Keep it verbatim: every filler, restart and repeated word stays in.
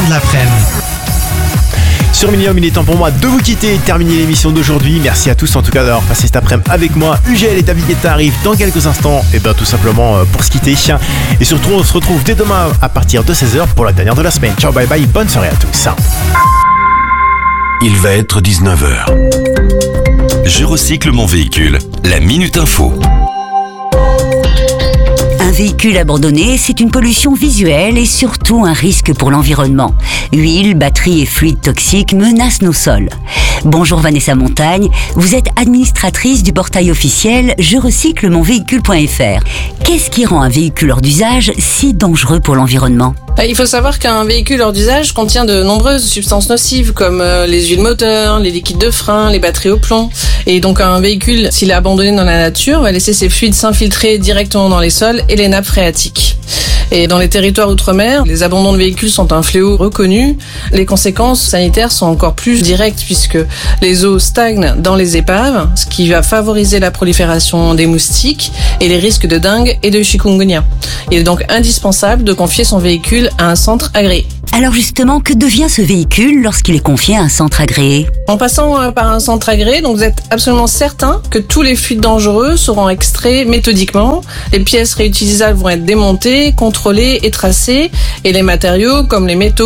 de l'après-midi. Sur Millennium, il est temps pour moi de vous quitter et de terminer l'émission d'aujourd'hui. Merci à tous en tout cas d'avoir passé cet après-midi avec moi. U G L et David Guetta arrivent dans quelques instants, et bien tout simplement pour se quitter. Et surtout, on se retrouve dès demain à partir de seize heures pour la dernière de la semaine. Ciao, bye bye, bonne soirée à tous. Il va être dix-neuf heures. Je recycle mon véhicule. La Minute Info. Un véhicule abandonné, c'est une pollution visuelle et surtout un risque pour l'environnement. Huile, batteries et fluides toxiques menacent nos sols. Bonjour Vanessa Montagne, vous êtes administratrice du portail officiel je recycle mon véhicule point f r. Qu'est-ce qui rend un véhicule hors d'usage si dangereux pour l'environnement ? Il faut savoir qu'un véhicule hors d'usage contient de nombreuses substances nocives comme les huiles moteurs, les liquides de frein, les batteries au plomb. Et donc un véhicule, s'il est abandonné dans la nature, va laisser ses fluides s'infiltrer directement dans les sols et les nappes phréatiques. Et dans les territoires outre-mer, les abandons de véhicules sont un fléau reconnu. Les conséquences sanitaires sont encore plus directes puisque les eaux stagnent dans les épaves, ce qui va favoriser la prolifération des moustiques et les risques de dengue et de chikungunya. Il est donc indispensable de confier son véhicule à un centre agréé. Alors justement, que devient ce véhicule lorsqu'il est confié à un centre agréé ? En passant par un centre agréé, donc vous êtes absolument certain que tous les fluides dangereux seront extraits méthodiquement. Les pièces réutilisables vont être démontées, contrôlées et tracées. Et les matériaux, comme les métaux,